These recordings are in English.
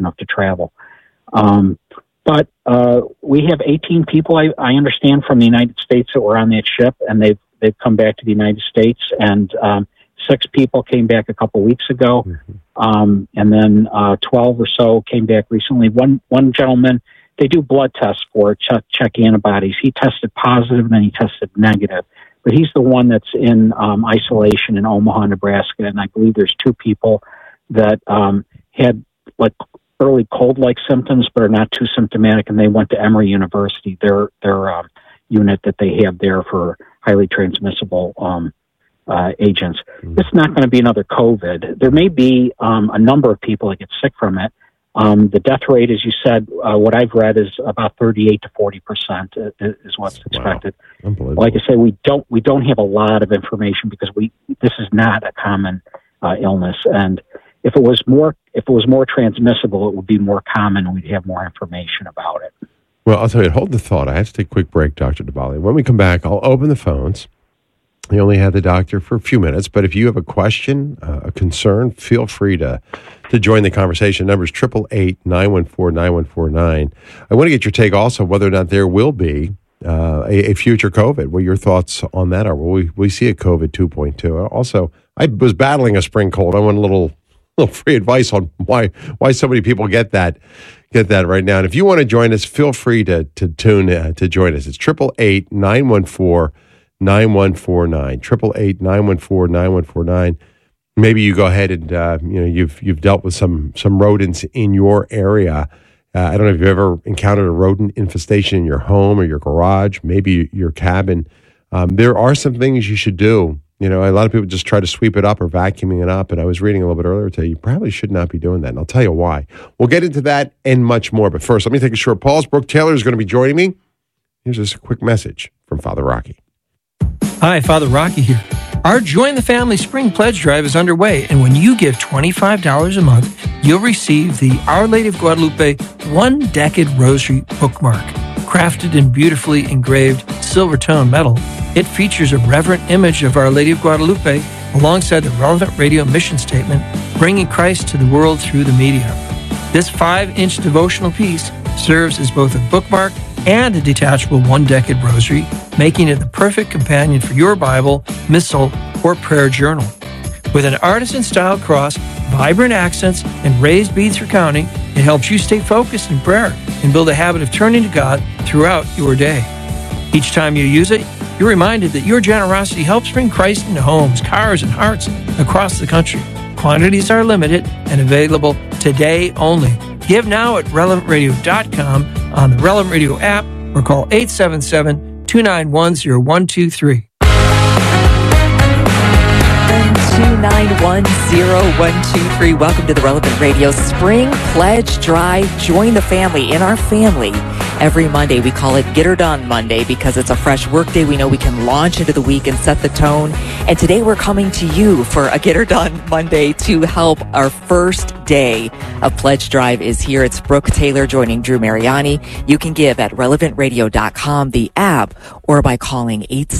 enough to travel. But we have 18 people, I understand, from the United States that were on that ship, and they've come back to the United States, and 6 people came back a couple weeks ago, and then 12 or so came back recently. One gentleman, they do blood tests for check antibodies. He tested positive, and then he tested negative. But he's the one that's in isolation in Omaha, Nebraska, and I believe there's 2 people that had like early cold-like symptoms, but are not too symptomatic, and they went to Emory University, their unit that they have there for highly transmissible agents. It's not going to be another COVID. There may be a number of people that get sick from it. The death rate, as you said, what I've read is about 38 to 40% is what's expected. Wow. Like I say, we don't have a lot of information because this is not a common illness, and if it was more transmissible, it would be more common, and we'd have more information about it. Well, I'll tell you, hold the thought. I have to take a quick break, Dr. DiBali. When we come back, I'll open the phones. You only have the doctor for a few minutes, but if you have a question, a concern, feel free to join the conversation. Number is 888-914-9149. I want to get your take also whether or not there will be a future COVID. What your thoughts on that are? Will we see a COVID 2.2? Also, I was battling a spring cold. I want a little free advice on why so many people get that right now. And if you want to join us, feel free to tune to join us. It's 888-914-9149. 888-914-9149. Maybe you go ahead and you've dealt with some rodents in your area. I don't know if you've ever encountered a rodent infestation in your home or your garage, maybe your cabin. There are some things you should do. A lot of people just try to sweep it up or vacuuming it up. And I was reading a little bit earlier today, you probably should not be doing that. And I'll tell you why. We'll get into that and much more. But first, let me take a short pause. Brooke Taylor is going to be joining me. Here's just a quick message from Father Rocky. Hi, Father Rocky here. Our Join the Family Spring Pledge Drive is underway, and when you give $25 a month, you'll receive the Our Lady of Guadalupe One Decade Rosary bookmark. Crafted in beautifully engraved silver tone metal, it features a reverent image of Our Lady of Guadalupe alongside the relevant radio mission statement, bringing Christ to the world through the media. This 5-inch devotional piece serves as both a bookmark and a detachable one-decade rosary, making it the perfect companion for your Bible, missal, or prayer journal. With an artisan-style cross, vibrant accents, and raised beads for counting, it helps you stay focused in prayer and build a habit of turning to God throughout your day. Each time you use it, you're reminded that your generosity helps bring Christ into homes, cars, and hearts across the country. Quantities are limited and available today only. Give now at relevantradio.com, on the Relevant Radio app, or call 877-291-0123. 291-0123. Welcome to the Relevant Radio Spring Pledge Drive. Join the family in our family. Every Monday, we call it Get Her Done Monday because it's a fresh work day. We know we can launch into the week and set the tone. And today we're coming to you for a Get Her Done Monday to help. Our first day of Pledge Drive is here. It's Brooke Taylor joining Drew Mariani. You can give at relevantradio.com, the app, or by calling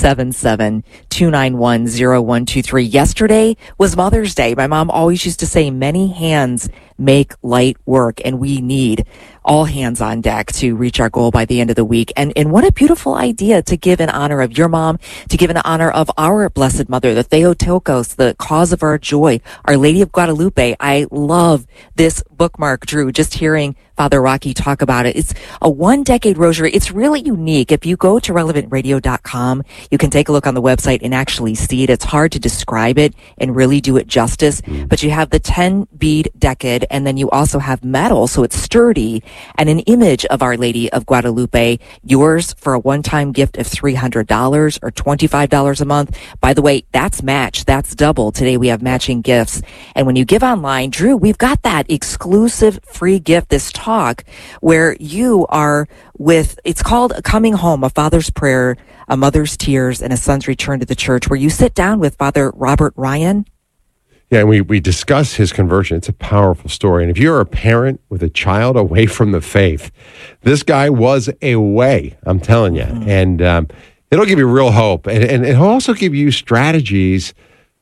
877-291-0123. Yesterday was Mother's Day. My mom always used to say many hands make light work, and we need all hands on deck to reach our goal by the end of the week. And what a beautiful idea to give in honor of your mom, to give in honor of our Blessed Mother, the Theotokos, the cause of our joy, Our Lady of Guadalupe. I love this bookmark, Drew, just hearing Father Rocky talk about it. It's a one-decade rosary. It's really unique. If you go to relevantradio.com, you can take a look on the website and actually see it. It's hard to describe it and really do it justice, but you have the 10-bead decade, and then you also have metal, so it's sturdy, and an image of Our Lady of Guadalupe, yours for a one-time gift of $300 or $25 a month. By the way, that's match. That's double. Today we have matching gifts. And when you give online, Drew, we've got that exclusive free gift, this talk where you are with, it's called Coming Home, a Father's Prayer, a Mother's Tears, and a Son's Return to the Church, where you sit down with Father Robert Ryan. Yeah, and we discuss his conversion. It's a powerful story. And if you're a parent with a child away from the faith, this guy was away, I'm telling you. And it'll give you real hope. And it'll also give you strategies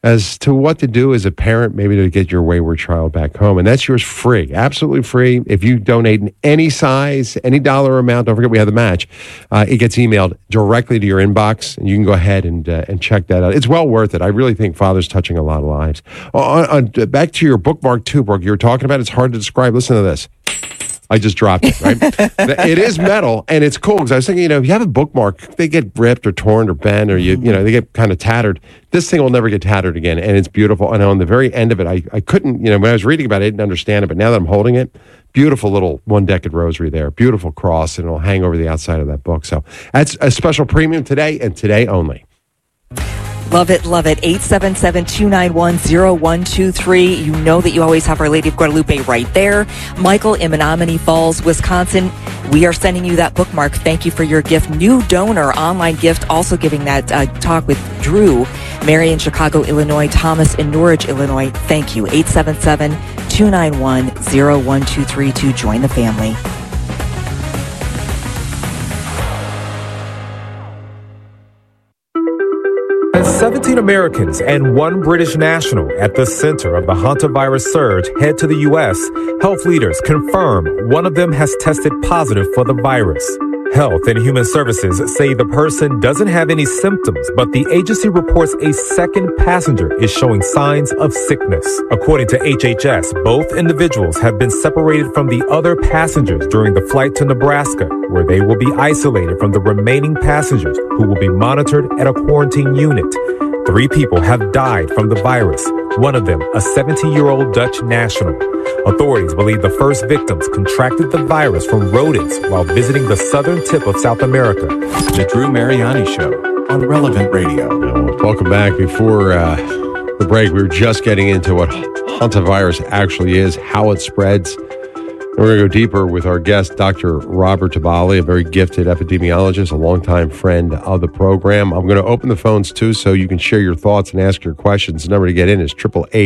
as to what to do as a parent, maybe to get your wayward child back home. And that's yours free, absolutely free. If you donate in any size, any dollar amount, don't forget we have the match, it gets emailed directly to your inbox, and you can go ahead and check that out. It's well worth it. I really think Father's touching a lot of lives. Back to your bookmark too, Brooke, you were talking about, it's hard to describe. Listen to this. I just dropped it, right? It is metal, and it's cool, because I was thinking, if you have a bookmark, they get ripped or torn or bent, or they get kind of tattered. This thing will never get tattered again, and it's beautiful. And on the very end of it, I couldn't, when I was reading about it, I didn't understand it, but now that I'm holding it, beautiful little one-decade rosary there, beautiful cross, and it'll hang over the outside of that book. So that's a special premium today, and today only. Love it, love it. 877-291-0123. You know that you always have Our Lady of Guadalupe right there. Michael in Menominee Falls, Wisconsin. We are sending you that bookmark. Thank you for your gift. New donor, online gift, also giving that talk with Drew. Mary in Chicago, Illinois. Thomas in Norwich, Illinois. Thank you. 877-291-0123 to join the family. As 17 Americans and 1 British national at the center of the hantavirus surge head to the U.S., health leaders confirm one of them has tested positive for the virus. Health and Human Services say the person doesn't have any symptoms, but the agency reports a second passenger is showing signs of sickness. According to HHS, both individuals have been separated from the other passengers during the flight to Nebraska, where they will be isolated from the remaining passengers who will be monitored at a quarantine unit. 3 people have died from the virus, one of them a 17-year-old Dutch national. Authorities believe the first victims contracted the virus from rodents while visiting the southern tip of South America. The Drew Mariani Show on Relevant Radio. Welcome back. Before the break, we were just getting into what hantavirus actually is, how it spreads. And we're going to go deeper with our guest, Dr. Robert Tabali, a very gifted epidemiologist, a longtime friend of the program. I'm going to open the phones, too, so you can share your thoughts and ask your questions. The number to get in is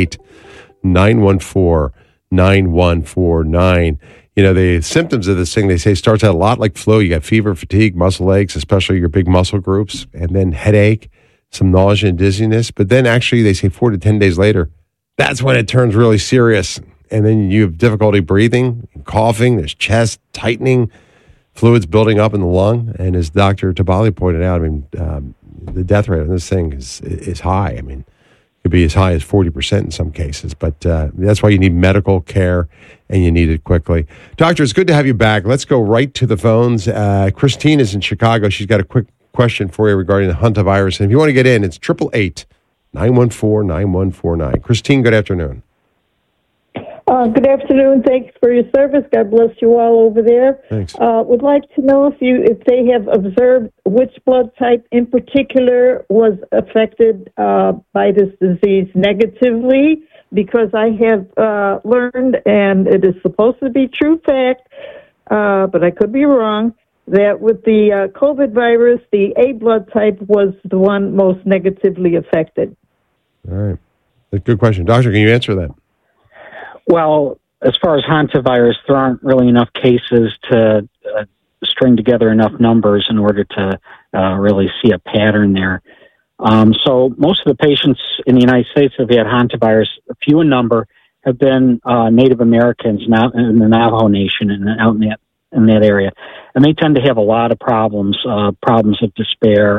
888-914-9149. The symptoms of this thing, they say, starts out a lot like flu. You got fever, fatigue, muscle aches, especially your big muscle groups, and then headache, some nausea and dizziness. But then actually, they say 4 to 10 days later, that's when it turns really serious. And then you have difficulty breathing, coughing, there's chest tightening, fluids building up in the lung. And as Dr. Tabali pointed out, the death rate on this thing is high. It could be as high as 40% in some cases. But that's why you need medical care, and you need it quickly. Doctor, it's good to have you back. Let's go right to the phones. Christine is in Chicago. She's got a quick question for you regarding the hantavirus. And if you want to get in, it's 888-914-9149. Christine, good afternoon. Good afternoon. Thanks for your service. God bless you all over there. Thanks. Would like to know if they have observed which blood type in particular was affected by this disease negatively, because I have learned, and it is supposed to be true fact, but I could be wrong, that with the COVID virus, the A blood type was the one most negatively affected. All right. Good question. Doctor, can you answer that? Well, as far as hantavirus, there aren't really enough cases to string together enough numbers in order to really see a pattern there. So most of the patients in the United States who have had hantavirus, few in number, have been Native Americans now in the Navajo Nation and out in that area. And they tend to have a lot of problems of despair,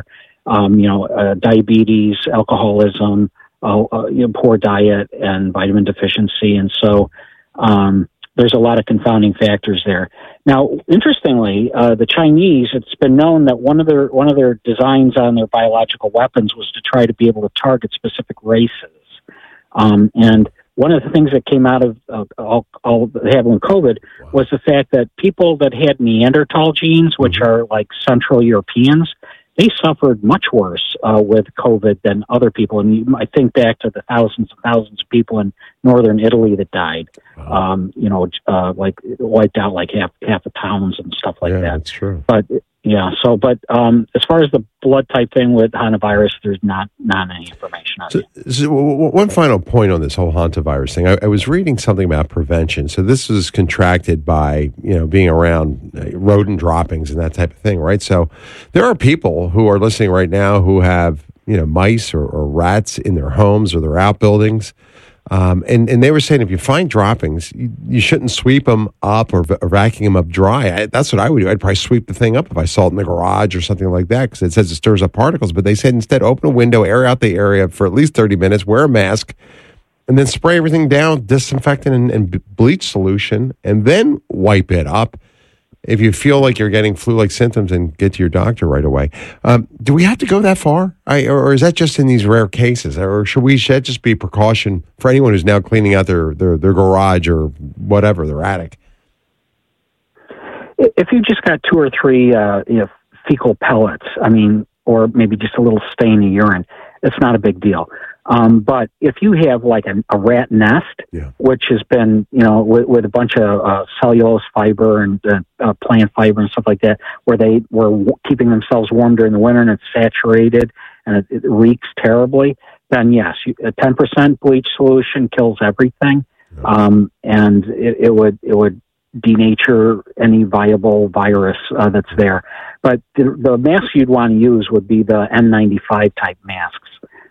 diabetes, alcoholism, poor diet and vitamin deficiency. And so there's a lot of confounding factors there. Now, interestingly, the Chinese, it's been known that one of their designs on their biological weapons was to try to be able to target specific races. And one of the things that came out of all having COVID was the fact that people that had Neanderthal genes, which are like Central Europeans, they suffered much worse with COVID than other people. And I think back to the thousands and thousands of people in northern Italy that died, like wiped out like half the towns and stuff like that. Yeah, that's true. But as far as the blood type thing with hantavirus, there's not any information on it. So one final point on this whole hantavirus thing. I was reading something about prevention. So this was contracted by, being around rodent droppings and that type of thing, right? So there are people who are listening right now who have mice or rats in their homes or their outbuildings. And they were saying if you find droppings, you shouldn't sweep them up or vacuum them up dry. That's what I would do. I'd probably sweep the thing up if I saw it in the garage or something like that, because it says it stirs up particles. But they said instead open a window, air out the area for at least 30 minutes, wear a mask, and then spray everything down, disinfectant and bleach solution, and then wipe it up. If you feel like you're getting flu-like symptoms, and get to your doctor right away. Do we have to go that far? Or is that just in these rare cases? Or should that just be precaution for anyone who's now cleaning out their garage or whatever, their attic? If you just got 2 or 3 fecal pellets, or maybe just a little stain of urine, it's not a big deal. But if you have like a rat nest, which has been, with a bunch of cellulose fiber and plant fiber and stuff like that, where they were keeping themselves warm during the winter and it's saturated and it reeks terribly, then yes, a 10% bleach solution kills everything. And it would denature any viable virus that's there. But the masks you'd want to use would be the N95 type masks.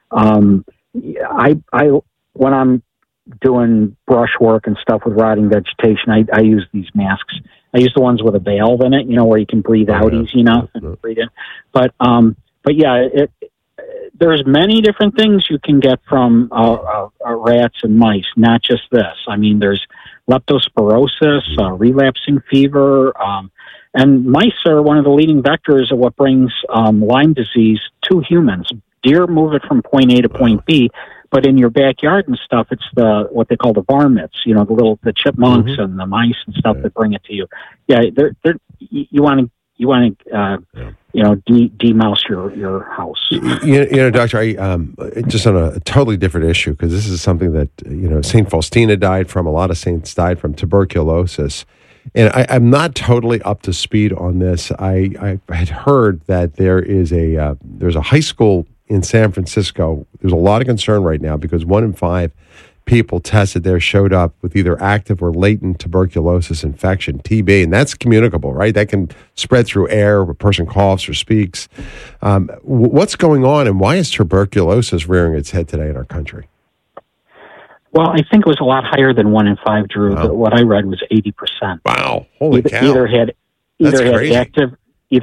I when I'm doing brush work and stuff with rotting vegetation, I use these masks. I use the ones with a valve in it, where you can breathe out easy enough and breathe in. But yeah, there's many different things you can get from rats and mice, not just this. There's leptospirosis, relapsing fever, and mice are one of the leading vectors of what brings Lyme disease to humans. Deer move it from point A to point B, but in your backyard and stuff, it's what they call the varmints, the chipmunks and the mice and stuff that bring it to you. Yeah, you want to demouse your house. Doctor, I just on a totally different issue, because this is something that Saint Faustina died from. A lot of saints died from tuberculosis. And I'm not totally up to speed on this. I had heard that there's a high school in San Francisco. There's a lot of concern right now because 1 in 5 people tested there showed up with either active or latent tuberculosis infection, TB, and that's communicable, right? That can spread through air if a person coughs or speaks. What's going on, and why is tuberculosis rearing its head today in our country? Well, I think it was a lot higher than 1 in 5, Drew. Wow. What I read was 80%. Wow, holy cow! Either had active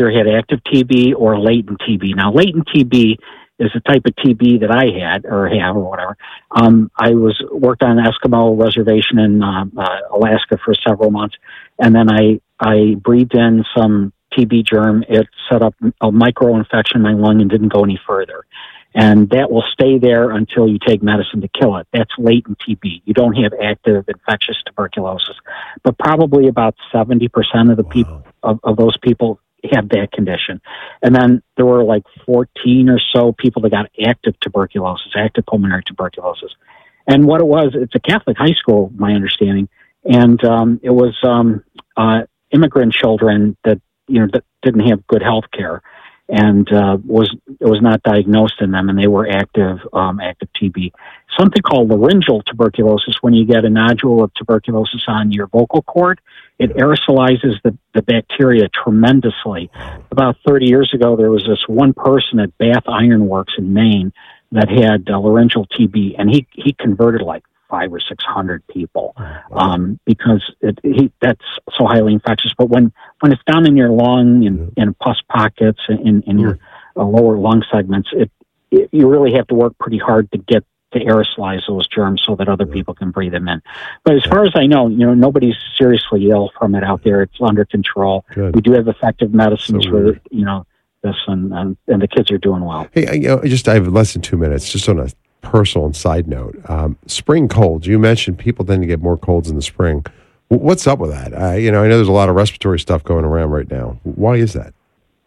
TB or latent TB. Now, latent TB is a type of TB that I had or have or whatever. I worked on an Eskimo reservation in Alaska for several months, and then I breathed in some TB germ. It set up a micro-infection in my lung and didn't go any further. And that will stay there until you take medicine to kill it. That's latent TB. You don't have active infectious tuberculosis. But probably about 70% of the people of those people have that condition. And then there were like 14 or so people that got active tuberculosis, active pulmonary tuberculosis. And what it was, it's a Catholic high school, my understanding. And it was immigrant children that that didn't have good health care. And it was not diagnosed in them, and they were active TB. Something called laryngeal tuberculosis, when you get a nodule of tuberculosis on your vocal cord, it aerosolizes the bacteria tremendously. About 30 years ago, there was this one person at Bath Iron Works in Maine that had laryngeal TB, and he converted like 500 or 600 people because that's so highly infectious. But when it's down in your lung in pus pockets in your lower lung segments, you really have to work pretty hard to get to aerosolize those germs so that other people can breathe them in. But as far as I know, nobody's seriously ill from it out there. It's under control. Good. We do have effective medicines for this, and the kids are doing well. Hey, I have less than 2 minutes. Just on a personal and side note, spring colds. You mentioned people tend to get more colds in the spring. What's up with that? I know there's a lot of respiratory stuff going around right now. Why is that?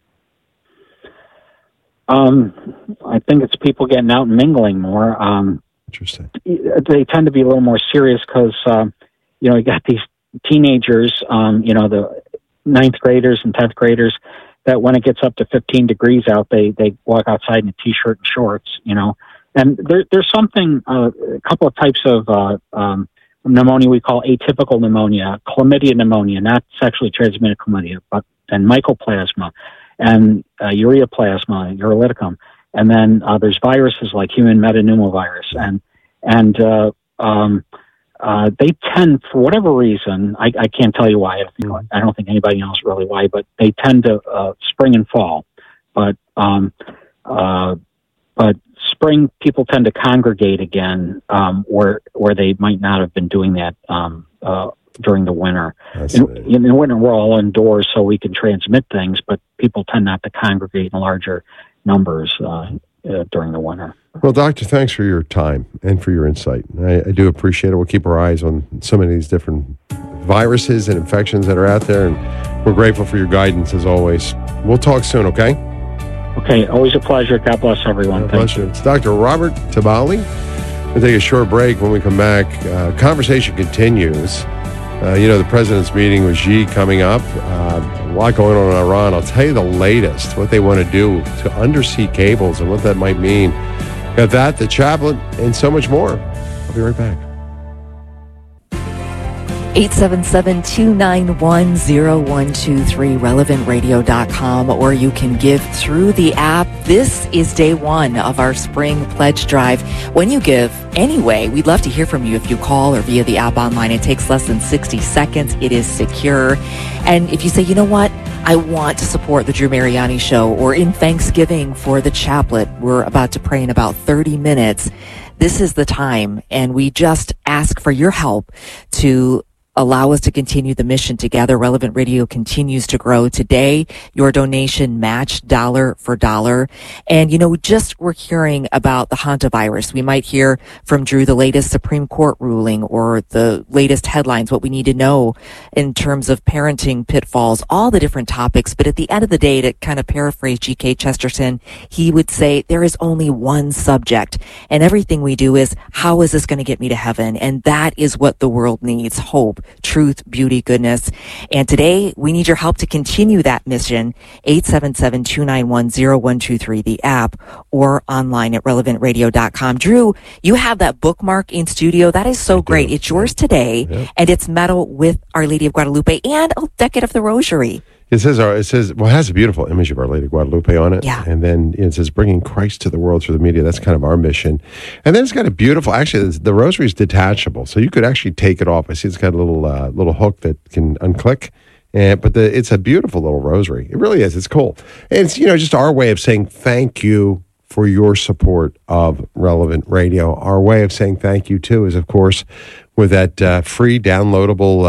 I think it's people getting out and mingling more. Interesting. They tend to be a little more serious because, you got these teenagers, the 9th graders and 10th graders, that when it gets up to 15 degrees out, they walk outside in a T-shirt and shorts, And there's something, a couple of types of pneumonia we call atypical pneumonia, chlamydia pneumonia, not sexually transmitted chlamydia, and mycoplasma and ureaplasma, urolyticum. And then there's viruses like human metapneumovirus, and they tend, for whatever reason, I can't tell you why. I don't think anybody knows really why, but they tend to spring and fall. But spring, people tend to congregate again where they might not have been doing that during the winter. In the winter, we're all indoors, so we can transmit things, but people tend not to congregate in larger numbers during the winter. Well, Doctor, thanks for your time and for your insight. I do appreciate it. We'll keep our eyes on so many of these different viruses and infections that are out there, and we're grateful for your guidance as always. We'll talk soon, okay? Okay, always a pleasure. God bless everyone. Thank you. It's Dr. Robert Tabali. We'll take a short break. When we come back, conversation continues. The president's meeting with Xi coming up. A lot going on in Iran. I'll tell you the latest, what they want to do to undersea cables and what that might mean. Got that, the chaplain, and so much more. I'll be right back. 877-291-0123, relevantradio.com, or you can give through the app. This is day one of our spring pledge drive. When you give, anyway, we'd love to hear from you if you call or via the app online. It takes less than 60 seconds. It is secure. And if you say, you know what, I want to support the Drew Mariani Show, or in Thanksgiving for the chaplet, we're about to pray in about 30 minutes. This is the time, and we just ask for your help to allow us to continue the mission together. Relevant Radio continues to grow. Today, your donation matched dollar for dollar. And, we're hearing about the hantavirus. We might hear from Drew the latest Supreme Court ruling or the latest headlines, what we need to know in terms of parenting pitfalls, all the different topics. But at the end of the day, to kind of paraphrase G.K. Chesterton, he would say there is only one subject, and everything we do is, how is this going to get me to heaven? And that is what the world needs: hope, truth, beauty, goodness. And today, we need your help to continue that mission. 877-291-0123, the app, or online at relevantradio.com. Drew, you have that bookmark in studio. That is so great. It's yours today, and it's metal with Our Lady of Guadalupe and a decade of the Rosary. It says, it has a beautiful image of Our Lady of Guadalupe on it. Yeah. And then it says, bringing Christ to the world through the media. That's kind of our mission. And then it's got a beautiful, actually, the rosary is detachable. So you could actually take it off. I see it's got a little hook that can unclick. But it's a beautiful little rosary. It really is. It's cool. And it's, just our way of saying thank you for your support of Relevant Radio. Our way of saying thank you, too, is, of course, with that free downloadable,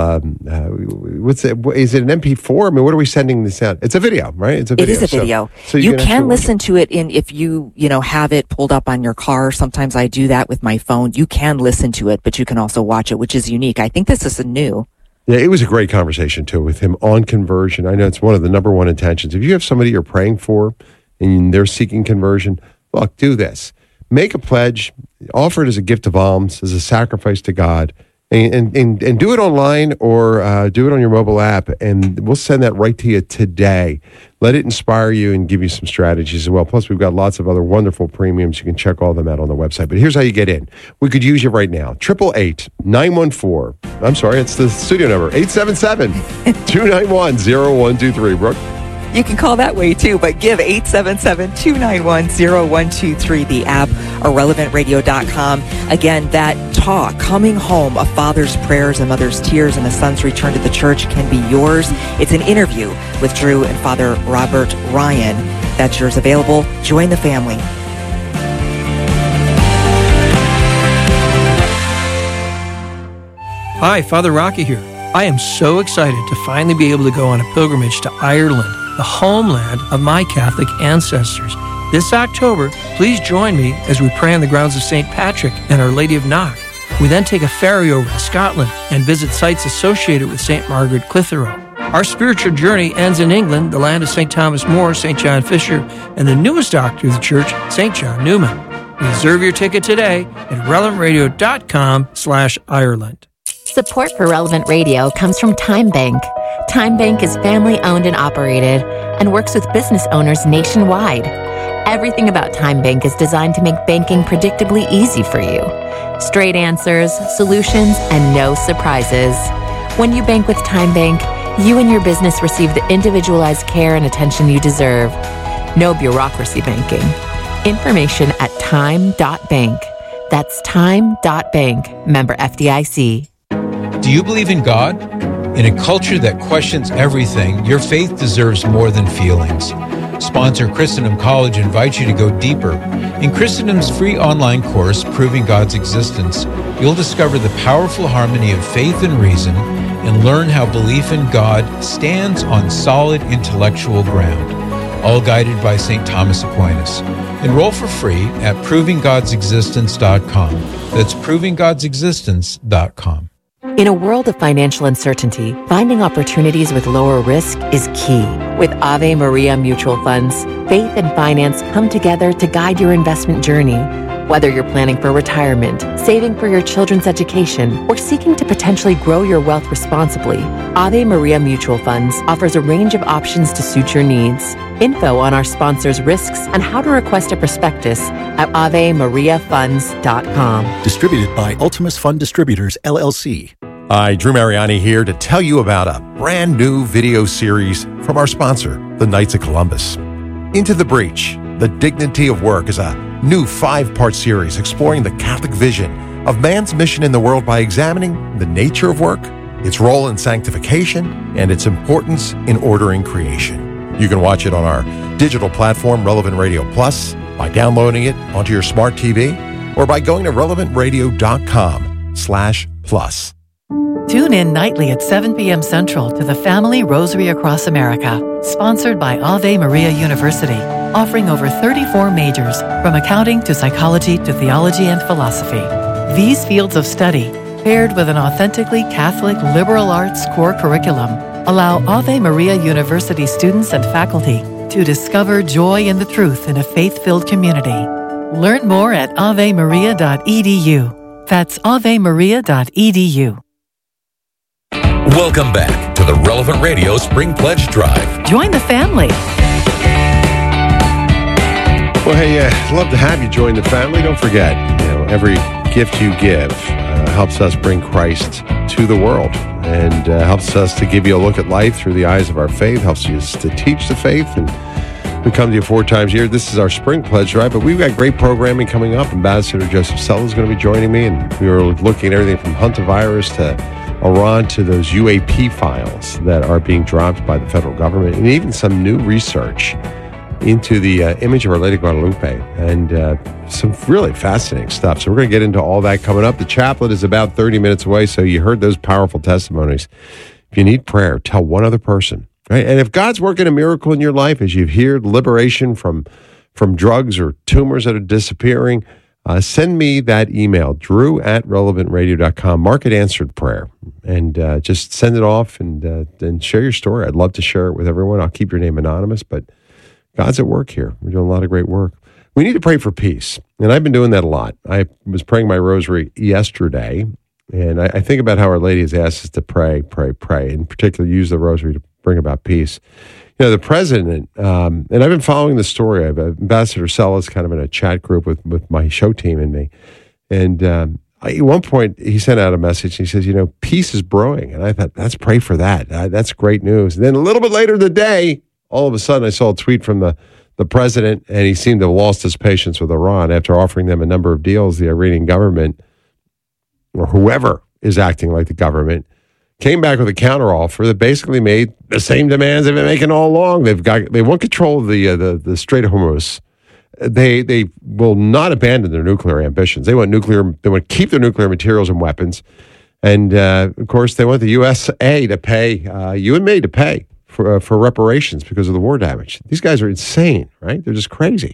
is it an MP4? I mean, what are we sending this out? It's a video, right? It's a video. It is a video. So you can listen to it if you have it pulled up on your car. Sometimes I do that with my phone. You can listen to it, but you can also watch it, which is unique. I think this is new. Yeah, it was a great conversation, too, with him on conversion. I know it's one of the number one intentions. If you have somebody you're praying for and they're seeking conversion, look, do this. Make a pledge, offer it as a gift of alms, as a sacrifice to God, and do it online or do it on your mobile app, and we'll send that right to you today. Let it inspire you and give you some strategies as well. Plus, we've got lots of other wonderful premiums. You can check all of them out on the website. But here's how you get in. We could use you right now. 888-914. I'm sorry, it's the studio number. 877-291-0123. Brooke? You can call that way, too, but give 877-291-0123, the app, or relevantradio.com. Again, that talk, coming home, a father's prayers, a mother's tears, and a son's return to the church can be yours. It's an interview with Drew and Father Robert Ryan. That's yours, available. Join the family. Hi, Father Rocky here. I am so excited to finally be able to go on a pilgrimage to Ireland, the homeland of my Catholic ancestors. This October, please join me as we pray on the grounds of St. Patrick and Our Lady of Knock. We then take a ferry over to Scotland and visit sites associated with St. Margaret Clitheroe. Our spiritual journey ends in England, the land of St. Thomas More, St. John Fisher, and the newest doctor of the church, St. John Newman. Reserve your ticket today at relevantradio.com/Ireland. Support for Relevant Radio comes from Time Bank. Time Bank is family-owned and operated and works with business owners nationwide. Everything about Time Bank is designed to make banking predictably easy for you. Straight answers, solutions, and no surprises. When you bank with Time Bank, you and your business receive the individualized care and attention you deserve. No bureaucracy banking. Information at time.bank. That's time.bank. Member FDIC. Do you believe in God? In a culture that questions everything, your faith deserves more than feelings. Sponsor Christendom College invites you to go deeper. In Christendom's free online course, Proving God's Existence, you'll discover the powerful harmony of faith and reason and learn how belief in God stands on solid intellectual ground, all guided by St. Thomas Aquinas. Enroll for free at provinggodsexistence.com. That's provinggodsexistence.com. In a world of financial uncertainty, finding opportunities with lower risk is key. With Ave Maria Mutual Funds, faith and finance come together to guide your investment journey. Whether you're planning for retirement, saving for your children's education, or seeking to potentially grow your wealth responsibly, Ave Maria Mutual Funds offers a range of options to suit your needs. Info on our sponsors' risks and how to request a prospectus at AveMariaFunds.com. Distributed by Ultimus Fund Distributors, LLC. Hi, Drew Mariani here to tell you about a brand new video series from our sponsor, the Knights of Columbus. Into the Breach, The Dignity of Work is a new 5-part series exploring the Catholic vision of man's mission in the world by examining the nature of work, its role in sanctification, and its importance in ordering creation. You can watch it on our digital platform, Relevant Radio Plus, by downloading it onto your smart TV, or by going to relevantradio.com/plus. Tune in nightly at 7 p.m. Central to the Family Rosary Across America, sponsored by Ave Maria University, offering over 34 majors, from accounting to psychology to theology and philosophy. These fields of study, paired with an authentically Catholic liberal arts core curriculum, allow Ave Maria University students and faculty to discover joy in the truth in a faith-filled community. Learn more at avemaria.edu. That's avemaria.edu. Welcome back to the Relevant Radio Spring Pledge Drive. Join the family. Well, hey, I'd love to have you join the family. Don't forget, every gift you give helps us bring Christ to the world and helps us to give you a look at life through the eyes of our faith, helps us to teach the faith. And we come to you 4 times a year. This is our Spring Pledge Drive, but we've got great programming coming up. Ambassador Joseph Sella is going to be joining me, and we were looking at everything from hantavirus to Iran to those UAP files that are being dropped by the federal government, and even some new research into the image of Our Lady of Guadalupe, and some really fascinating stuff. So we're going to get into all that coming up. The chaplet is about 30 minutes away, so you heard those powerful testimonies. If you need prayer, tell one other person. Right? And if God's working a miracle in your life, as you've heard liberation from drugs or tumors that are disappearing, send me that email, drew@relevantradio.com. Mark it answered prayer, and just send it off and share your story. I'd love to share it with everyone. I'll keep your name anonymous, but God's at work here. We're doing a lot of great work. We need to pray for peace, and I've been doing that a lot. I was praying my rosary yesterday, and I think about how Our Lady has asked us to pray, in particular use the rosary to bring about peace. The president, and I've been following the story. Ambassador Sella is kind of in a chat group with my show team and me. And at one point, he sent out a message. He says, peace is brewing. And I thought, let's pray for that. That's great news. And then a little bit later in the day, all of a sudden, I saw a tweet from the president, and he seemed to have lost his patience with Iran after offering them a number of deals. The Iranian government, or whoever is acting like the government, came back with a counteroffer that basically made the same demands they've been making all along. They want control of the Strait of Hormuz. They will not abandon their nuclear ambitions. They want to keep their nuclear materials and weapons. And of course, they want the USA to pay, you and me to pay for reparations because of the war damage. These guys are insane, right? They're just crazy.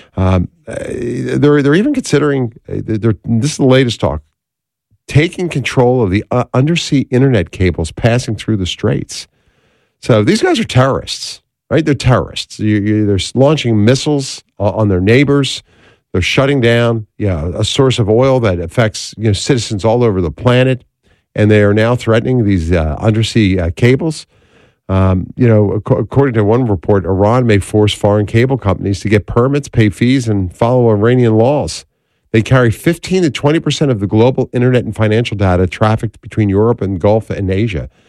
They're even considering, this is the latest talk, taking control of the undersea internet cables passing through the straits. So these guys are terrorists, right? They're terrorists. They're launching missiles on their neighbors. They're shutting down a source of oil that affects citizens all over the planet, and they are now threatening these undersea cables. According to one report, Iran may force foreign cable companies to get permits, pay fees, and follow Iranian laws. They carry 15 to 20% of the global internet and financial data trafficked between Europe and Gulf and Asia.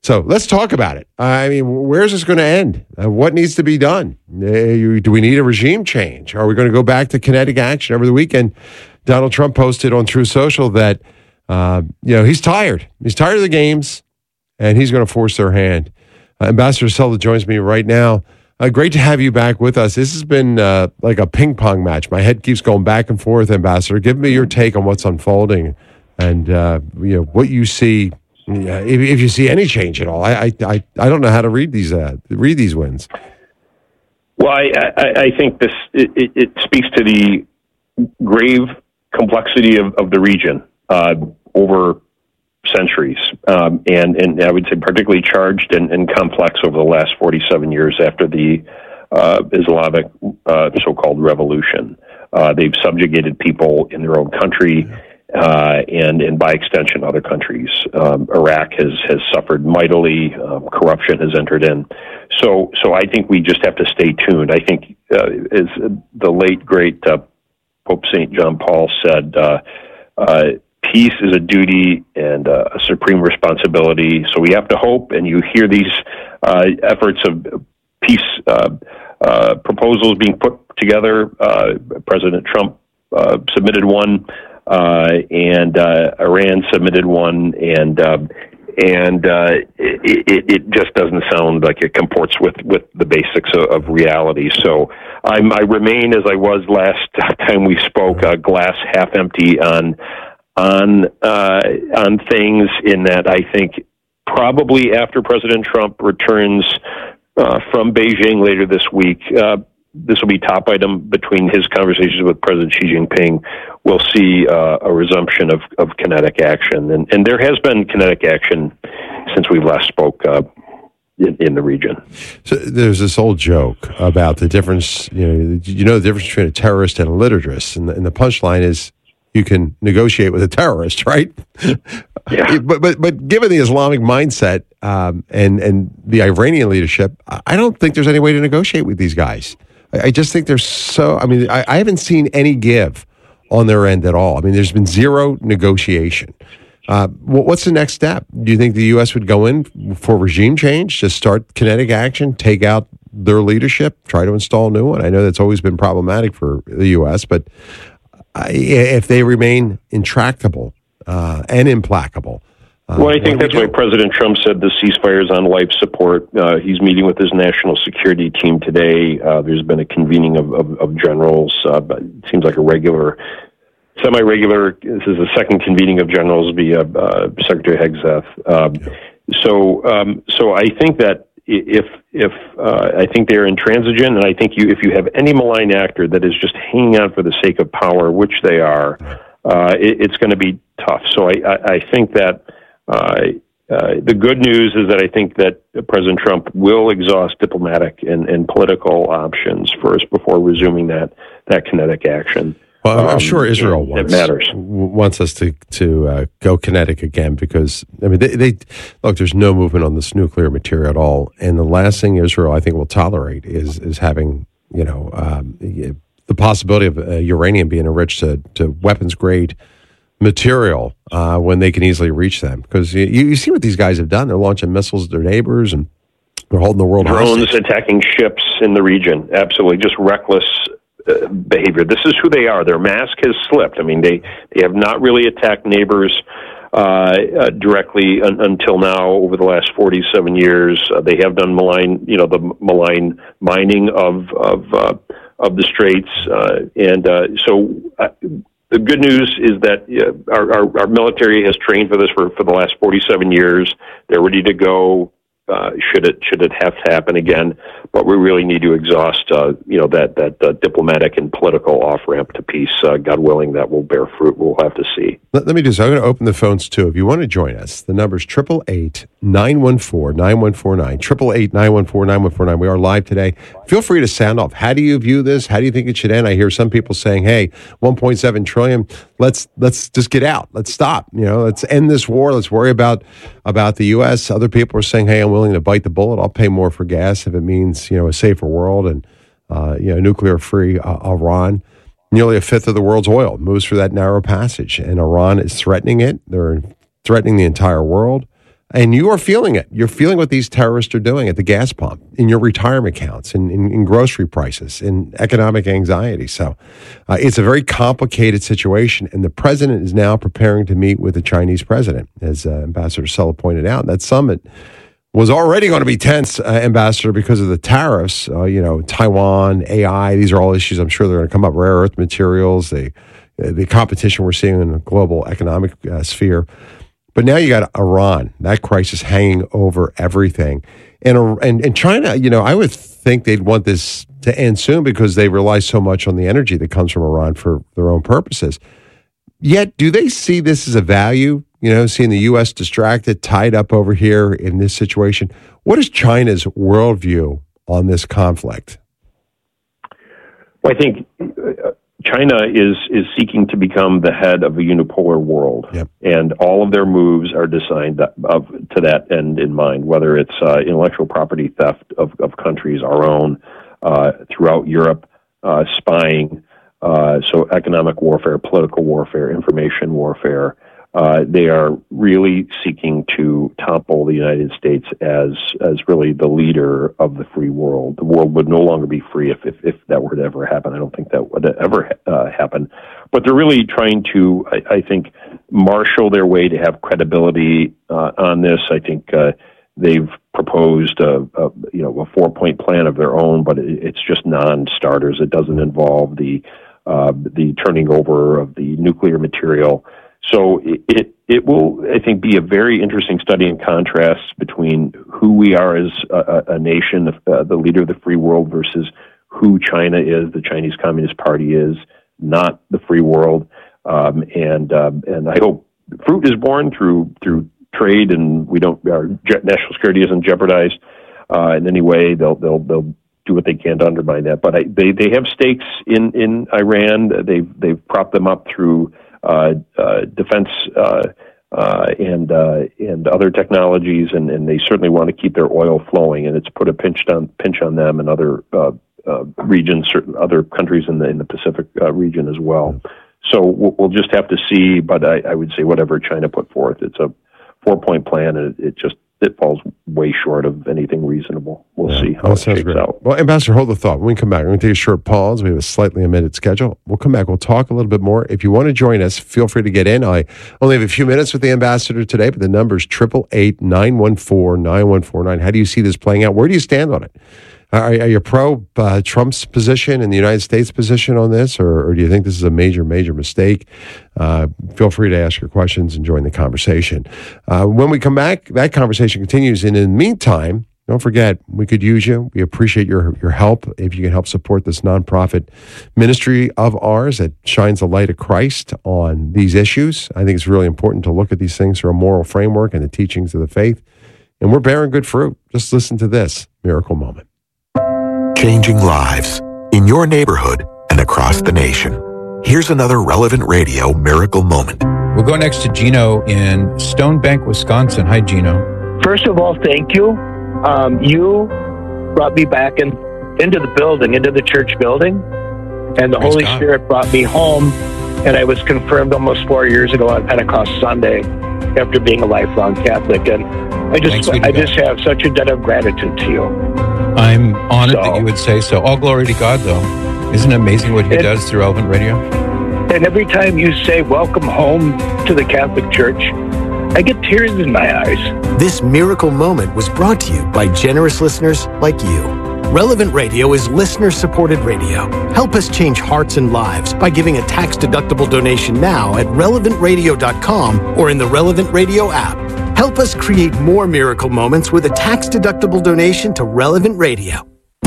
So let's talk about it. I mean, where's this going to end? What needs to be done? Do we need a regime change? Are we going to go back to kinetic action? Over the weekend, Donald Trump posted on Truth Social that he's tired. He's tired of the games, and he's going to force their hand. Ambassador Silva joins me right now. Great to have you back with us. This has been like a ping pong match. My head keeps going back and forth, Ambassador. Give me your take on what's unfolding and what you see. If you see any change at all. I don't know how to read these wins. Well, I think this it speaks to the grave complexity of the region over centuries, and I would say particularly charged and complex over the last 47 years after the Islamic so-called revolution. They've subjugated people in their own country. And by extension, other countries. Iraq has suffered mightily. Corruption has entered in. So I think we just have to stay tuned. I think, as the late, great Pope St. John Paul said, peace is a duty and a supreme responsibility. So we have to hope, and you hear these efforts of peace proposals being put together. President Trump submitted one. And Iran submitted one, and it just doesn't sound like it comports with the basics of reality. So I remain, as I was last time we spoke, glass half empty on things. In that, I think probably after President Trump returns from Beijing later this week. This will be top item between his conversations with President Xi Jinping. We'll see a resumption of kinetic action. And there has been kinetic action since we last spoke in the region. So there's this old joke about the difference, the difference between a terrorist and a liturgist. And the punchline is you can negotiate with a terrorist, right? Yeah. But given the Islamic mindset and the Iranian leadership, I don't think there's any way to negotiate with these guys. I just think they're so, I haven't seen any give on their end at all. There's been zero negotiation. What's the next step? Do you think the U.S. would go in for regime change, just start kinetic action, take out their leadership, try to install a new one? I know that's always been problematic for the U.S., but if they remain intractable and implacable, well, I think that's why President Trump said the ceasefire is on life support. He's meeting with his national security team today. There's been a convening of generals. But it seems like a semi-regular. This is the second convening of generals via Secretary Hegseth. So I think that if I think they're intransigent, and I think if you have any malign actor that is just hanging on for the sake of power, which they are, it's going to be tough. So I think that. The good news is that I think that President Trump will exhaust diplomatic and political options first before resuming that kinetic action. Well, I'm sure Israel wants us to go kinetic again because they look. There's no movement on this nuclear material at all, and the last thing Israel I think will tolerate is having the possibility of uranium being enriched to weapons grade material when they can easily reach them. Because you see what these guys have done. They're launching missiles at their neighbors and they're holding the world hostage. Drones attacking ships in the region. Absolutely. Just reckless behavior. This is who they are. Their mask has slipped. They have not really attacked neighbors directly until now over the last 47 years. They have done the malign mining of the straits. The good news is that our military has trained for this for the last 47 years. They're ready to go. Should it have to happen again? But we really need to exhaust, that diplomatic and political off ramp to peace. God willing, that will bear fruit. We'll have to see. Let me I'm going to open the phones too. If you want to join us, the number is 888-914-9149. 888-914-9149. We are live today. Feel free to sound off. How do you view this? How do you think it should end? I hear some people saying, "Hey, 1.7 trillion. Let's just get out. Let's stop. Let's end this war. Let's worry about the U.S." Other people are saying, "Hey, I'm willing to bite the bullet. I'll pay more for gas if it means a safer world and nuclear-free Iran." Nearly a fifth of the world's oil moves through that narrow passage, and Iran is threatening it. They're threatening the entire world. And you are feeling it. You're feeling what these terrorists are doing at the gas pump, in your retirement accounts, in grocery prices, in economic anxiety. So it's a very complicated situation. And the president is now preparing to meet with the Chinese president, as Ambassador Sulla pointed out. That summit was already going to be tense, Ambassador, because of the tariffs. Taiwan, AI, these are all issues I'm sure they're going to come up. Rare earth materials, the competition we're seeing in the global economic sphere. But now you got Iran, that crisis hanging over everything. And China, I would think they'd want this to end soon because they rely so much on the energy that comes from Iran for their own purposes. Yet, do they see this as a value? Seeing the U.S. distracted, tied up over here in this situation. What is China's worldview on this conflict? Well, I think China is seeking to become the head of a unipolar world, and all of their moves are designed to that end in mind, whether it's intellectual property theft of countries, our own, throughout Europe, spying, so economic warfare, political warfare, information warfare. They are really seeking to topple the United States as really the leader of the free world. The world would no longer be free if that were to ever happen. I don't think that would ever happen. But they're really trying to, I think, marshal their way to have credibility on this. I think they've proposed a 4-point plan of their own, but it's just non-starters. It doesn't involve the turning over of the nuclear material. So it will, I think, be a very interesting study in contrast between who we are as a nation, the leader of the free world, versus who China is, the Chinese Communist Party is, not the free world. And I hope fruit is born through trade, and our national security isn't jeopardized in any way. They'll do what they can to undermine that. But they have stakes in Iran. They've propped them up through defense and other technologies, and they certainly want to keep their oil flowing, and it's put a pinch on them and other regions, certain other countries in the Pacific region as well. So we'll just have to see. But I would say whatever China put forth, it's a 4-point plan, and it falls way short of anything reasonable. We'll see how it shakes out. Well, Ambassador, hold the thought. When we come back, we're going to take a short pause. We have a slightly amended schedule. We'll come back. We'll talk a little bit more. If you want to join us, feel free to get in. I only have a few minutes with the Ambassador today, but the number is 888-914-9149. How do you see this playing out? Where do you stand on it? Are you pro Trump's position and the United States position on this, or do you think this is a major, major mistake? Feel free to ask your questions and join the conversation. When we come back, that conversation continues. And in the meantime, don't forget, we could use you. We appreciate your help. If you can help support this nonprofit ministry of ours that shines the light of Christ on these issues. I think it's really important to look at these things through a moral framework and the teachings of the faith. And we're bearing good fruit. Just listen to this miracle moment. Changing lives in your neighborhood and across the nation. Here's another Relevant Radio miracle moment. We'll go next to Gino in Stone Bank, Wisconsin. Hi, Gino. First of all, thank you. You brought me back into the building, into the church building, and the Holy Spirit brought me home, and I was confirmed almost 4 years ago on Pentecost Sunday after being a lifelong Catholic, and I just have such a debt of gratitude to you. I'm honored that you would say so. All glory to God, though. Isn't it amazing what he does through Relevant Radio? And every time you say welcome home to the Catholic Church, I get tears in my eyes. This miracle moment was brought to you by generous listeners like you. Relevant Radio is listener-supported radio. Help us change hearts and lives by giving a tax-deductible donation now at relevantradio.com or in the Relevant Radio app. Help us create more miracle moments with a tax-deductible donation to Relevant Radio.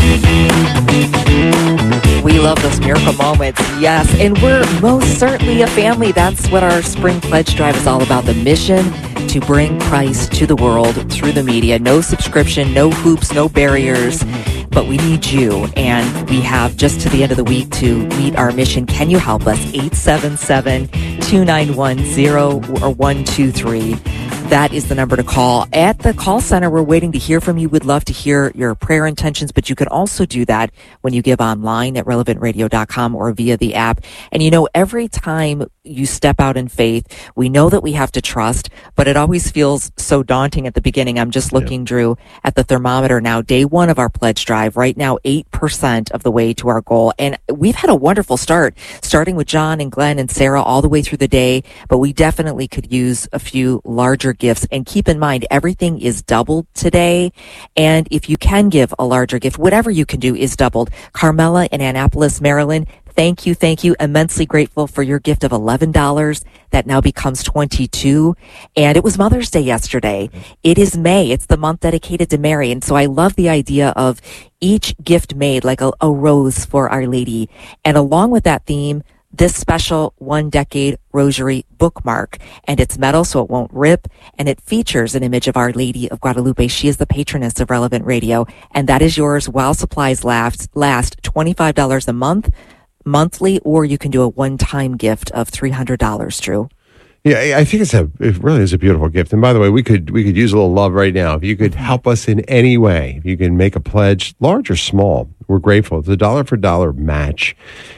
We love those miracle moments, yes, and we're most certainly a family. That's what our Spring Pledge Drive is all about, the mission to bring Christ to the world through the media. No subscription, no hoops, no barriers, but we need you, and we have just to the end of the week to meet our mission. Can you help us? 877-291-0123. that is the number to call. At the call center, we're waiting to hear from you. We'd love to hear your prayer intentions, but you can also do that when you give online at relevantradio.com or via the app. And every time you step out in faith, we know that we have to trust, but it always feels so daunting at the beginning. I'm just looking, Drew, at the thermometer now. Day one of our pledge drive, right now 8% of the way to our goal. And we've had a wonderful start, starting with John and Glenn and Sarah all the way through the day, but we definitely could use a few larger gifts. And keep in mind, everything is doubled today. And if you can give a larger gift, whatever you can do is doubled. Carmela in Annapolis, Maryland, thank you. Immensely grateful for your gift of $11. That now becomes $22. And it was Mother's Day yesterday. It is May. It's the month dedicated to Mary. And so I love the idea of each gift made like a rose for Our Lady. And along with that theme, this special 1 decade rosary bookmark, and it's metal so it won't rip, and it features an image of Our Lady of Guadalupe. She is the patroness of Relevant Radio, and that is yours while supplies last. $25 a month, monthly, or you can do a one-time gift of $300, Drew. Yeah, I think it really is a beautiful gift. And by the way, we could use a little love right now. If you could help us in any way, if you can make a pledge, large or small, we're grateful. It's a dollar for dollar match.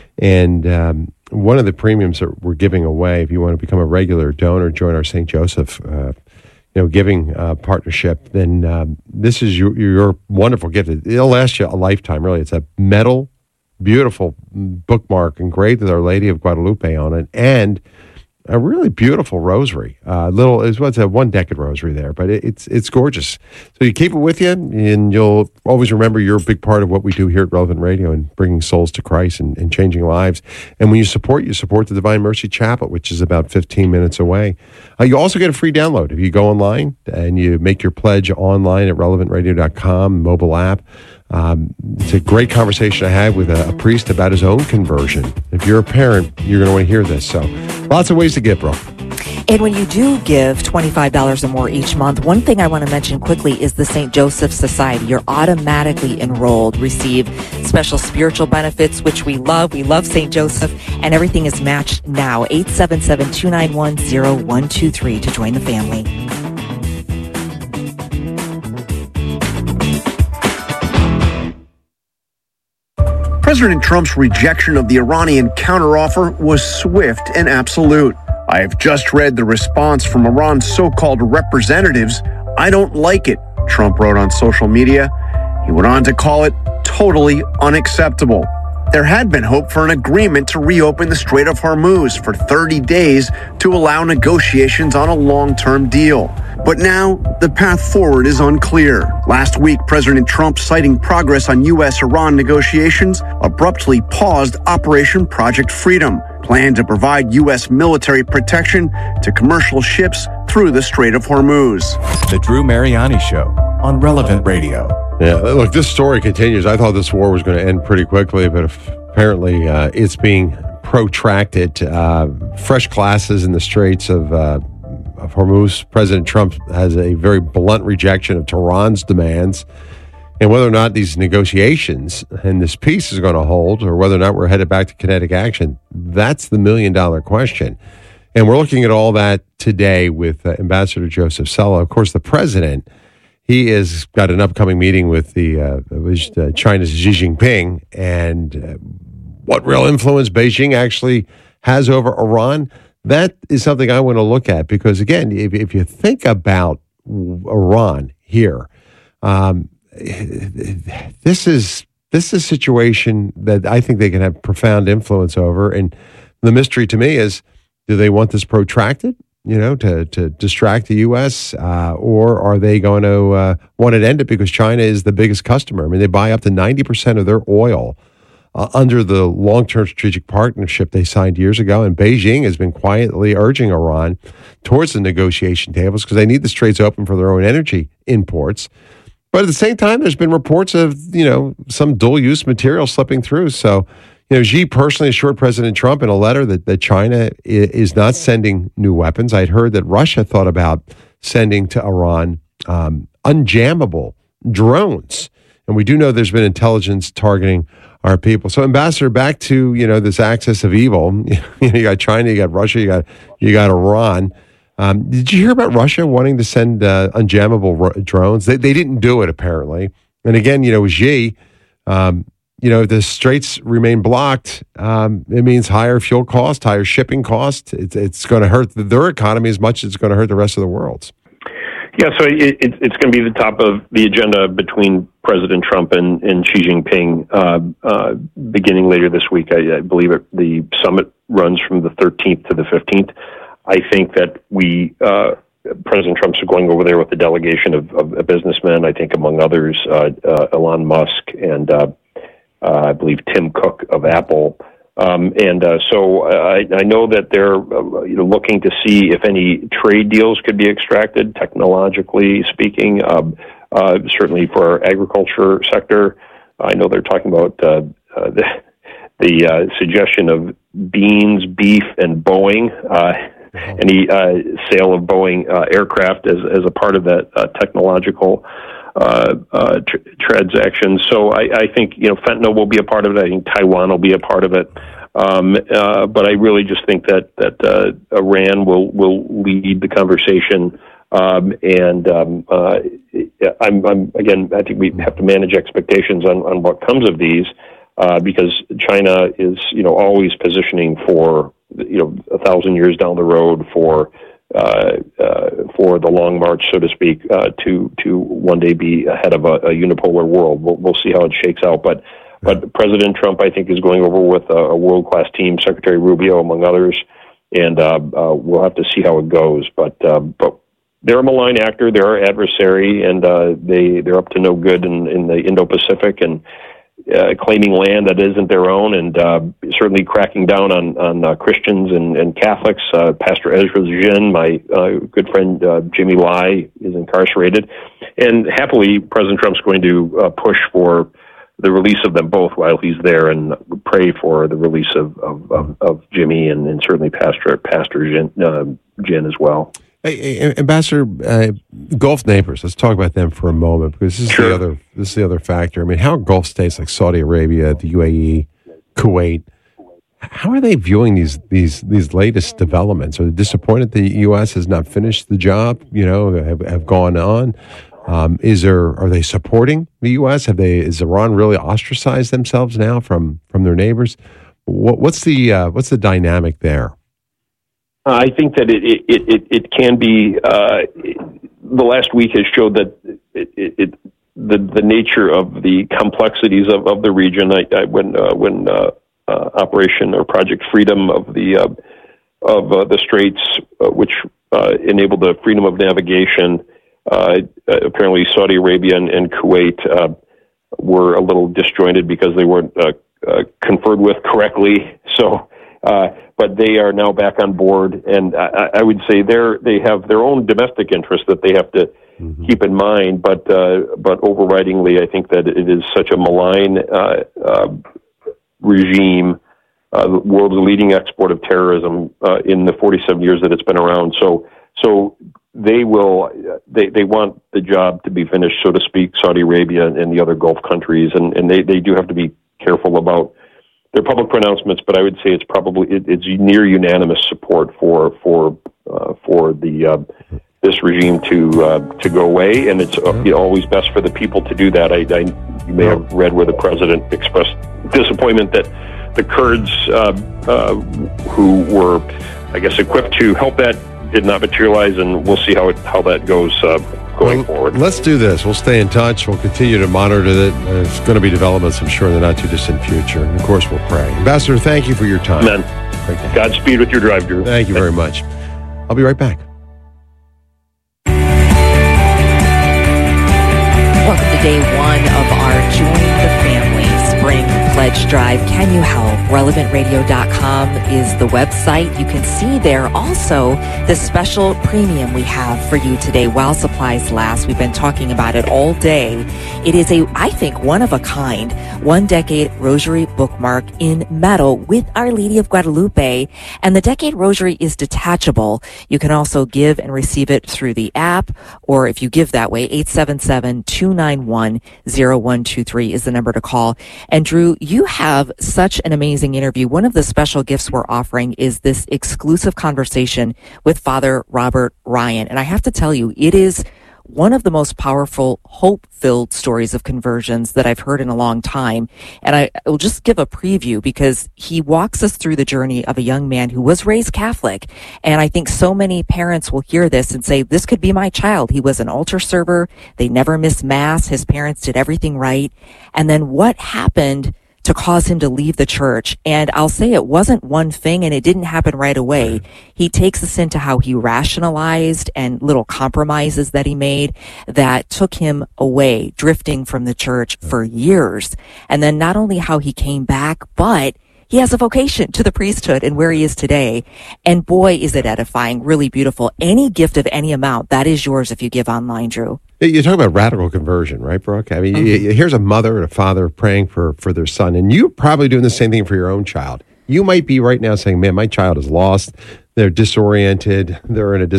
And one of the premiums that we're giving away, if you want to become a regular donor, join our St. Joseph giving partnership, then this is your wonderful gift. It'll last you a lifetime, really. It's a metal, beautiful bookmark engraved with Our Lady of Guadalupe on it, and a really beautiful rosary. It's a 1 decade rosary there, but it's gorgeous. So you keep it with you, and you'll always remember you're a big part of what we do here at Relevant Radio and bringing souls to Christ and changing lives. And when you support the Divine Mercy Chapel, which is about 15 minutes away. You also get a free download if you go online and you make your pledge online at relevantradio.com, mobile app. It's a great conversation I had with a priest about his own conversion. If you're a parent, you're going to want to hear this. So lots of ways to give, bro. And when you do give $25 or more each month, one thing I want to mention quickly is the St. Joseph Society. You're automatically enrolled, receive special spiritual benefits, which we love. We love St. Joseph, and everything is matched now. 877-291-0123 to join the family. President Trump's rejection of the Iranian counteroffer was swift and absolute. I have just read the response from Iran's so-called representatives. I don't like it, Trump wrote on social media. He went on to call it totally unacceptable. There had been hope for an agreement to reopen the Strait of Hormuz for 30 days to allow negotiations on a long-term deal. But now, the path forward is unclear. Last week, President Trump, citing progress on U.S.-Iran negotiations, abruptly paused Operation Project Freedom, planned to provide U.S. military protection to commercial ships through the Strait of Hormuz. The Drew Mariani Show on Relevant Radio. Yeah, look, this story continues. I thought this war was going to end pretty quickly, but apparently it's being protracted. Fresh clashes in the Straits of Hormuz. President Trump has a very blunt rejection of Tehran's demands. And whether or not these negotiations and this peace is going to hold, or whether or not we're headed back to kinetic action, that's the million-dollar question. And we're looking at all that today with Ambassador Joseph Sella. Of course, the president, he has got an upcoming meeting with China's Xi Jinping, and what real influence Beijing actually has over Iran. That is something I want to look at because, again, if you think about Iran here, this is a situation that I think they can have profound influence over. And the mystery to me is, do they want this protracted, to distract the U.S., or are they going to want it ended because China is the biggest customer? I mean, they buy up to 90% of their oil under the long-term strategic partnership they signed years ago, and Beijing has been quietly urging Iran towards the negotiation tables because they need the straits open for their own energy imports. But at the same time, there's been reports of, some dual-use material slipping through. So, Xi personally assured President Trump in a letter that China is not sending new weapons. I'd heard that Russia thought about sending to Iran unjammable drones. And we do know there's been intelligence targeting our people. So, Ambassador, back to, this axis of evil. You got China, you got Russia, you got Iran. Did you hear about Russia wanting to send unjammable drones? They didn't do it, apparently. And again, Xi, if the straits remain blocked, it means higher fuel cost, higher shipping cost. It's going to hurt their economy as much as it's going to hurt the rest of the world's. Yeah, so it's going to be the top of the agenda between President Trump and Xi Jinping beginning later this week. I believe the summit runs from the 13th to the 15th. I think that President Trump's going over there with a delegation of businessmen, I think among others, Elon Musk and I believe Tim Cook of Apple. So I know that they're looking to see if any trade deals could be extracted, technologically speaking, certainly for our agriculture sector. I know they're talking about the suggestion of beans, beef, and Boeing, any sale of Boeing aircraft as a part of that technological transactions. So I think fentanyl will be a part of it. I think Taiwan will be a part of it. But I really just think that Iran will lead the conversation. I'm again, I think we have to manage expectations on what comes of these, because China is always positioning for 1,000 years down the road for the long march, so to speak, to one day be ahead of a unipolar world. We'll see how it shakes out. But President Trump, I think, is going over with a world-class team, Secretary Rubio, among others, and we'll have to see how it goes. But they're a malign actor. They're our adversary, and they're up to no good in the Indo-Pacific and claiming land that isn't their own, and certainly cracking down on Christians and Catholics. Pastor Ezra Zhin, my good friend Jimmy Lai, is incarcerated, and happily President Trump's going to push for the release of them both while he's there, and pray for the release of Jimmy and certainly Pastor Zhin as well. Hey, Ambassador, Gulf neighbors. Let's talk about them for a moment, because this is the other factor. I mean, how are Gulf states like Saudi Arabia, the UAE, Kuwait, how are they viewing these latest developments? Are they disappointed the U.S. has not finished the job? Have gone on. Are they supporting the U.S.? Is Iran really ostracized themselves now from their neighbors? What's the dynamic there? I think that it can be. The last week has showed that the nature of the complexities of the region. When Operation or Project Freedom of the Straits, which enabled the freedom of navigation, apparently Saudi Arabia and Kuwait were a little disjointed because they weren't conferred with correctly. So. But they are now back on board, and I would say they have their own domestic interests that they have to keep in mind. But overridingly, I think that it is such a malign regime, the world's leading export of terrorism in the 47 years that it's been around. So they want the job to be finished, so to speak. Saudi Arabia and the other Gulf countries, and they do have to be careful about their public pronouncements, but I would say it's near unanimous support for this regime to go away, and it's always best for the people to do that. You may have read where the president expressed disappointment that the Kurds, who were, I guess, equipped to help that, did not materialize, and we'll see how that goes going forward. Let's do this. We'll stay in touch. We'll continue to monitor it. There's going to be developments, I'm sure, in the not-too-distant future. And, of course, we'll pray. Ambassador, thank you for your time. Amen. Godspeed with your drive, Drew. Thank you very much. I'll be right back. Welcome to day one of our Join the Family Spring Pledge Drive. Can you help? RelevantRadio.com is the website. You can see there also the special premium we have for you today while supplies last. We've been talking about it all day. It is I think, one of a kind, 1-decade rosary bookmark in metal with Our Lady of Guadalupe. And the decade rosary is detachable. You can also give and receive it through the app, or if you give that way, 877-291-0123 is the number to call. And Drew, you have such an amazing interview. One of the special gifts we're offering is this exclusive conversation with Father Robert Ryan. And I have to tell you, it is one of the most powerful, hope-filled stories of conversions that I've heard in a long time. And I will just give a preview because he walks us through the journey of a young man who was raised Catholic. And I think so many parents will hear this and say, this could be my child. He was an altar server. They never missed Mass. His parents did everything right. And then what happened to cause him to leave the church? And I'll say it wasn't one thing, and it didn't happen right away. He takes us into how he rationalized and little compromises that he made that took him away, drifting from the church for years. And then not only how he came back, but he has a vocation to the priesthood and where he is today. And boy, is it edifying, really beautiful. Any gift of any amount, that is yours if you give online, Drew. You're talking about radical conversion, right, Brooke? I mean, here's a mother and a father praying for their son, and you're probably doing the same thing for your own child. You might be right now saying, man, my child is lost. They're disoriented. They're in a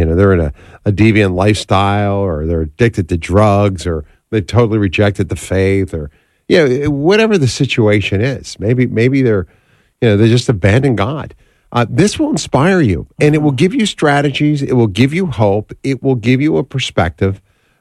deviant lifestyle, or they're addicted to drugs, or they've totally rejected the faith, or whatever the situation is. Maybe they're they just abandoned God. This will inspire you, and it will give you strategies. It will give you hope. It will give you a perspective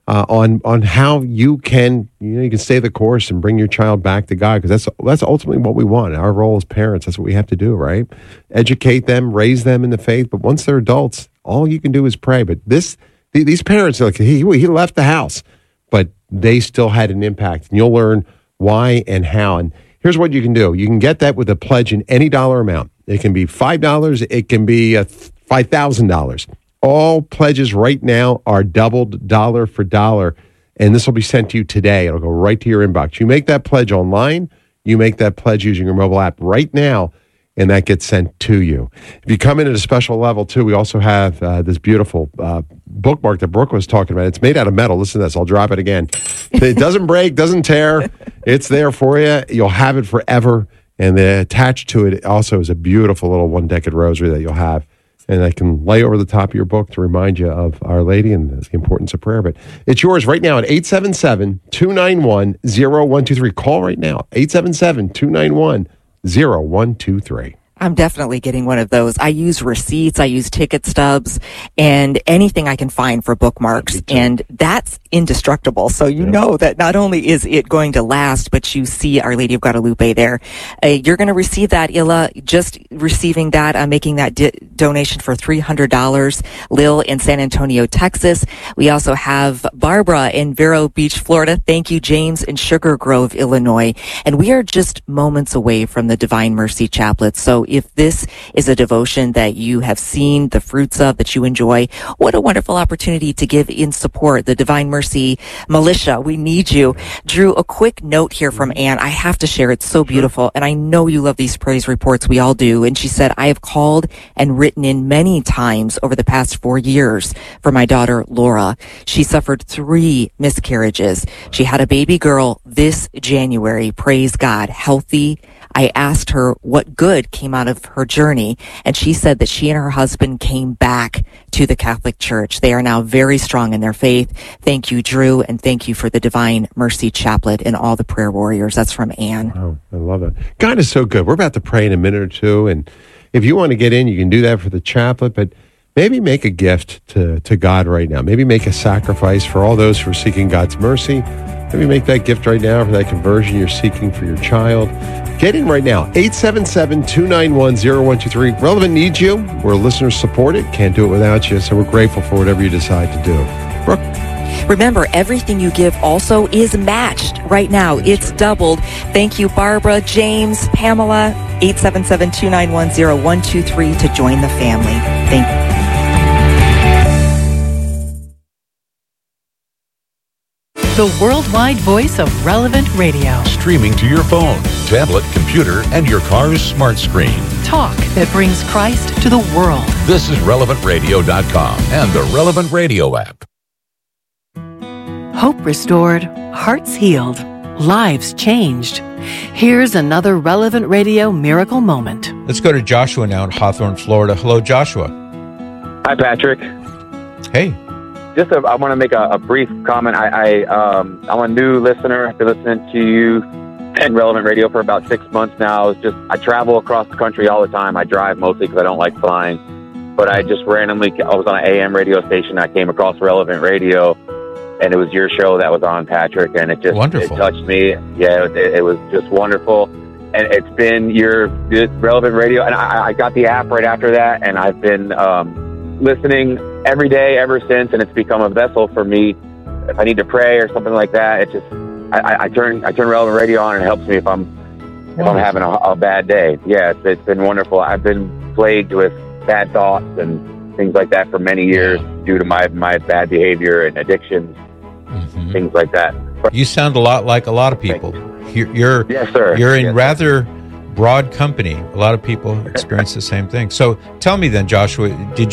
on how you can you can stay the course and bring your child back to God, because that's ultimately what we want. Our role as parents, that's what we have to do, right? Educate them, raise them in the faith. But once they're adults, all you can do is pray. But these parents, like he left the house, but they still had an impact, and you'll learn why and how. And here's what you can do. You can get that with a pledge in any dollar amount. It can be $5. It can be $5,000. All pledges right now are doubled dollar for dollar, and this will be sent to you today. It'll go right to your inbox. You make that pledge online. You make that pledge using your mobile app right now, and that gets sent to you. If you come in at a special level, too, we also have this beautiful bookmark that Brooke was talking about. It's made out of metal. Listen to this. I'll drop it again. It doesn't break, doesn't tear. It's there for you. You'll have it forever. And attached to it also is a beautiful little one-decade rosary that you'll have. And I can lay over the top of your book to remind you of Our Lady and the importance of prayer. But it's yours right now at 877-291-0123. Call right now, 877-291-0123. I'm definitely getting one of those. I use receipts, I use ticket stubs, and anything I can find for bookmarks. And that's indestructible. So you know that not only is it going to last, but you see Our Lady of Guadalupe there. You're going to receive that, Illa, just receiving that, making that donation for $300. Lil in San Antonio, Texas. We also have Barbara in Vero Beach, Florida. Thank you, James in Sugar Grove, Illinois. And we are just moments away from the Divine Mercy Chaplet. So if this is a devotion that you have seen the fruits of, that you enjoy, what a wonderful opportunity to give in support. The Divine Mercy Militia, we need you. Drew, a quick note here from Anne. I have to share. It's so beautiful. And I know you love these praise reports. We all do. And she said, I have called and written in many times over the past 4 years for my daughter, Laura. She suffered 3 miscarriages. She had a baby girl this January. Praise God. Healthy. I asked her what good came out of her journey, and she said that she and her husband came back to the Catholic Church. They are now very strong in their faith. Thank you, Drew, and thank you for the Divine Mercy Chaplet and all the prayer warriors. That's from Anne. Oh, I love it. God is so good. We're about to pray in a minute or two, and if you want to get in, you can do that for the chaplet, but maybe make a gift to God right now. Maybe make a sacrifice for all those who are seeking God's mercy. Maybe make that gift right now for that conversion you're seeking for your child. Get in right now, 877-291-0123. Relevant needs you. We're listeners supported. Can't do it without you, so we're grateful for whatever you decide to do. Brooke? Remember, everything you give also is matched right now. It's doubled. Thank you, Barbara, James, Pamela, 877-291-0123 to join the family. Thank you. The worldwide voice of Relevant Radio. Streaming to your phone, tablet, computer, and your car's smart screen. Talk that brings Christ to the world. This is RelevantRadio.com and the Relevant Radio app. Hope restored, hearts healed, lives changed. Here's another Relevant Radio miracle moment. Let's go to Joshua now in Hawthorne, Florida. Hello, Joshua. Hi, Patrick. Hey. I want to make a brief comment. I'm a new listener. I've been listening to you and Relevant Radio for about 6 months now. I travel across the country all the time. I drive mostly because I don't like flying. But I just randomly, I was on an AM radio station. I came across Relevant Radio, and it was your show that was on, Patrick, and it just it touched me. Yeah, it was just wonderful. And it's been your Relevant Radio, and I got the app right after that, and I've been listening every day ever since, and it's become a vessel for me. If I need to pray or something like that, it just I turn Relevant Radio on, and it helps me if I'm having a bad day. Yeah, it's been wonderful. I've been plagued with bad thoughts and things like that for many years due to my bad behavior and addictions, things like that. You sound a lot like a lot of people. You're yes, sir. You're in rather broad company. A lot of people experience the same thing. So tell me then, Joshua,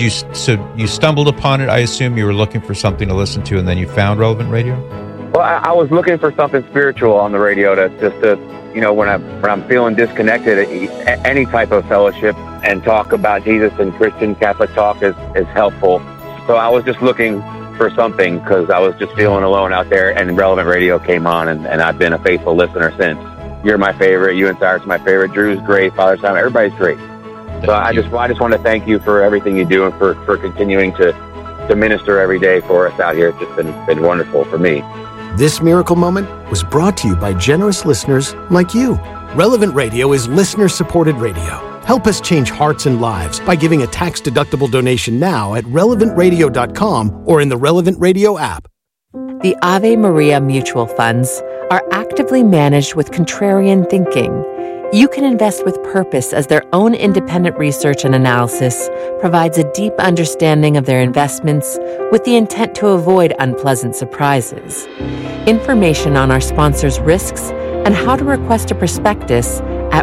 you stumbled upon it? I assume you were looking for something to listen to, and then you found Relevant Radio? Well, I was looking for something spiritual on the radio to when I'm feeling disconnected, any type of fellowship and talk about Jesus and Christian Catholic talk is helpful. So I was just looking for something because I was just feeling alone out there, and Relevant Radio came on, and I've been a faithful listener since. You're my favorite. You and Cyrus are my favorite. Drew's great. Father Simon, everybody's great. So I just want to thank you for everything you do and for continuing to minister every day for us out here. It's just been wonderful for me. This miracle moment was brought to you by generous listeners like you. Relevant Radio is listener-supported radio. Help us change hearts and lives by giving a tax-deductible donation now at relevantradio.com or in the Relevant Radio app. The Ave Maria mutual funds are actively managed with contrarian thinking. You can invest with purpose as their own independent research and analysis provides a deep understanding of their investments with the intent to avoid unpleasant surprises. Information on our sponsors' risks and how to request a prospectus at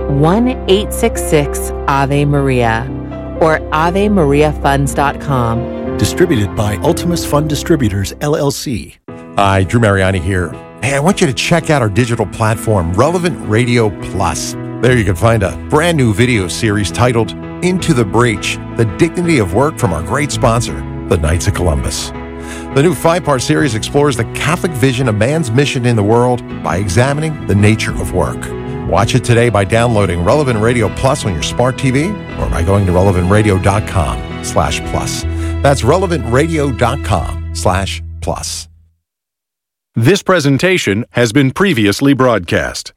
1-866-AVE-MARIA or AveMariaFunds.com. Distributed by Ultimus Fund Distributors, LLC. Hi, Drew Mariani here. Hey, I want you to check out our digital platform, Relevant Radio Plus. There you can find a brand new video series titled Into the Breach, The Dignity of Work from our great sponsor, the Knights of Columbus. The new 5-part series explores the Catholic vision of man's mission in the world by examining the nature of work. Watch it today by downloading Relevant Radio Plus on your smart TV or by going to relevantradio.com/plus. That's relevantradio.com/plus. This presentation has been previously broadcast.